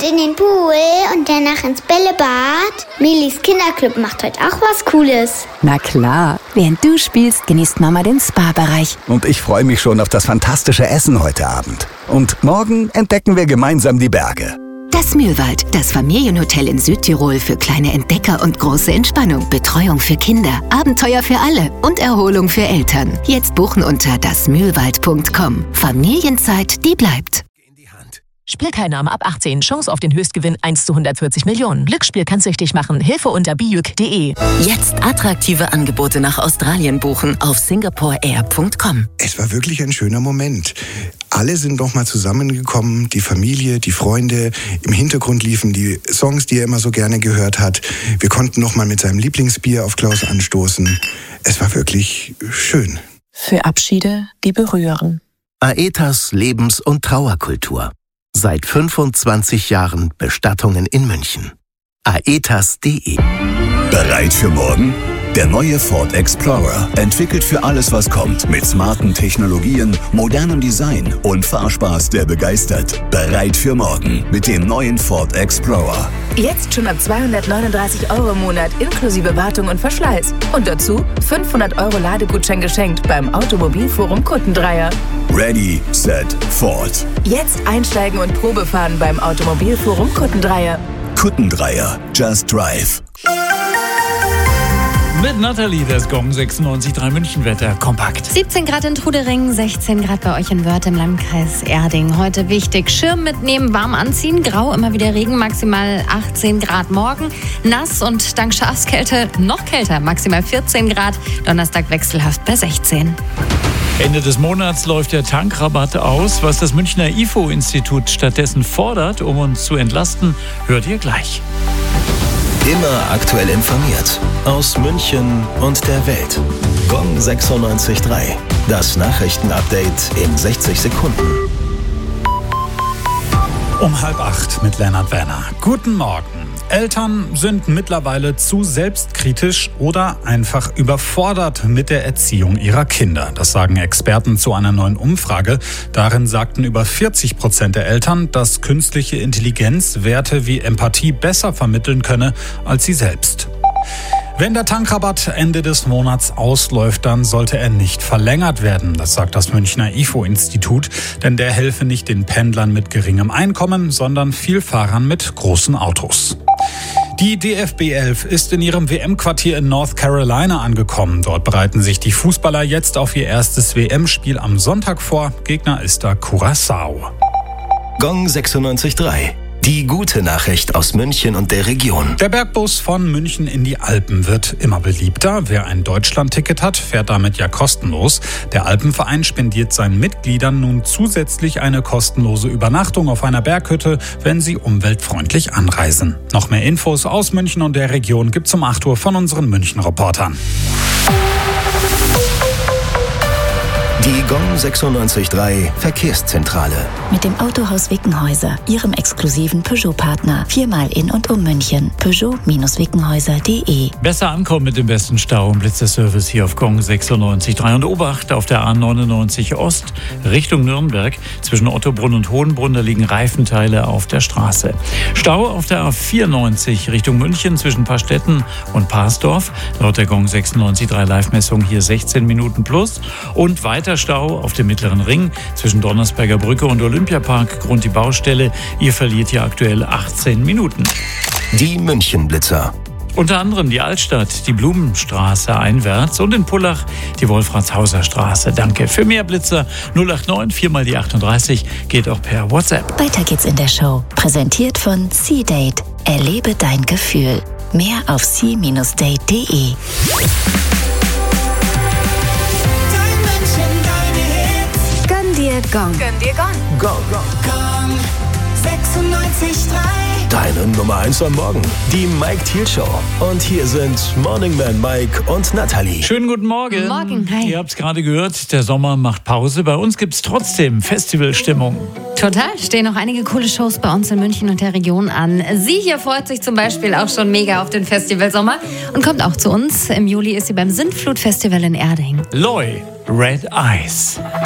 Und in den Pool und danach ins Bällebad. Milis Kinderclub macht heute auch was Cooles. Na klar, während du spielst, genießt Mama den Spa-Bereich. Und ich freue mich schon auf das fantastische Essen heute Abend. Und morgen entdecken wir gemeinsam die Berge. Das Mühlwald, das Familienhotel in Südtirol für kleine Entdecker und große Entspannung. Betreuung für Kinder, Abenteuer für alle und Erholung für Eltern. Jetzt buchen unter dasmühlwald.com. Familienzeit, die bleibt. Spielteilnahme ab 18. Chance auf den Höchstgewinn 1 zu 140 Millionen. Glücksspiel kann süchtig machen. Hilfe unter biuk.de. Jetzt attraktive Angebote nach Australien buchen auf singaporeair.com. Es war wirklich ein schöner Moment. Alle sind nochmal zusammengekommen, die Familie, die Freunde. Im Hintergrund liefen die Songs, die er immer so gerne gehört hat. Wir konnten nochmal mit seinem Lieblingsbier auf Klaus anstoßen. Es war wirklich schön. Für Abschiede, die berühren. Aetas Lebens- und Trauerkultur. Seit 25 Jahren Bestattungen in München. aetas.de. Bereit für morgen? Der neue Ford Explorer, entwickelt für alles, was kommt, mit smarten Technologien, modernem Design und Fahrspaß, der begeistert. Bereit für morgen mit dem neuen Ford Explorer. Jetzt schon ab 239 € im Monat inklusive Wartung und Verschleiß. Und dazu 500 € Ladegutschein geschenkt beim Automobilforum Kuttendreier. Ready, set, Ford. Jetzt einsteigen und Probefahren beim Automobilforum Kuttendreier. Kuttendreier, just drive. Mit Nathalie, das GOM 96.3 München-Wetter kompakt. 17 Grad in Trudering, 16 Grad bei euch in Wörth im Landkreis Erding. Heute wichtig, Schirm mitnehmen, warm anziehen, grau, immer wieder Regen, maximal 18 Grad morgen. Nass und dank Schafskälte noch kälter, maximal 14 Grad. Donnerstag wechselhaft bei 16. Ende des Monats läuft der Tankrabatt aus. Was das Münchner IFO-Institut stattdessen fordert, um uns zu entlasten, hört ihr gleich. Immer aktuell informiert. Aus München und der Welt. GOM 96.3. Das Nachrichtenupdate in 60 Sekunden. Um 7:30 mit Lennart Werner. Guten Morgen. Eltern sind mittlerweile zu selbstkritisch oder einfach überfordert mit der Erziehung ihrer Kinder. Das sagen Experten zu einer neuen Umfrage. Darin sagten über 40% der Eltern, dass künstliche Intelligenz Werte wie Empathie besser vermitteln könne als sie selbst. Wenn der Tankrabatt Ende des Monats ausläuft, dann sollte er nicht verlängert werden. Das sagt das Münchner IFO-Institut, denn der helfe nicht den Pendlern mit geringem Einkommen, sondern Vielfahrern mit großen Autos. Die DFB 11 ist in ihrem WM-Quartier in North Carolina angekommen. Dort bereiten sich die Fußballer jetzt auf ihr erstes WM-Spiel am Sonntag vor. Gegner ist da Curaçao. GOM 96.3. Die gute Nachricht aus München und der Region. Der Bergbus von München in die Alpen wird immer beliebter. Wer ein Deutschlandticket hat, fährt damit ja kostenlos. Der Alpenverein spendiert seinen Mitgliedern nun zusätzlich eine kostenlose Übernachtung auf einer Berghütte, wenn sie umweltfreundlich anreisen. Noch mehr Infos aus München und der Region gibt's um 8 Uhr von unseren München-Reportern. Die GOM 96.3 Verkehrszentrale. Mit dem Autohaus Wickenhäuser, Ihrem exklusiven Peugeot-Partner. 4-mal in und um München. Peugeot-Wickenhäuser.de. Besser ankommen mit dem besten Stau und Blitzerservice hier auf GOM 96.3 und Obacht auf der A99 Ost Richtung Nürnberg. Zwischen Ottobrunn und Hohenbrunn, da liegen Reifenteile auf der Straße. Stau auf der A94 Richtung München zwischen Paarstetten und Parsdorf. Laut der GOM 96.3 Live-Messung hier 16 Minuten plus. Und weiter Stau auf dem Mittleren Ring zwischen Donnersberger Brücke und Olympiapark. Grund die Baustelle. Ihr verliert hier aktuell 18 Minuten. Die München-Blitzer. Unter anderem die Altstadt, die Blumenstraße einwärts und in Pullach die Wolfratshauser Straße. Danke. Für mehr Blitzer 089 4 die 38 geht auch per WhatsApp. Weiter geht's in der Show. Präsentiert von C-Date. Erlebe dein Gefühl. Mehr auf c-date.de. Gong. Gönn dir Gong. GOM 96.3. Deine Nummer 1 am Morgen. Die Mike Thiel Show. Und hier sind Morning Man Mike und Nathalie. Schönen guten Morgen. Morgen, hi. Ihr habt es gerade gehört, der Sommer macht Pause. Bei uns gibt es trotzdem Festivalstimmung. Total, stehen noch einige coole Shows bei uns in München und der Region an. Sie hier freut sich zum Beispiel auch schon mega auf den Festivalsommer und kommt auch zu uns. Im Juli ist sie beim Sintflut-Festival in Erding. Loy, Red Eyes.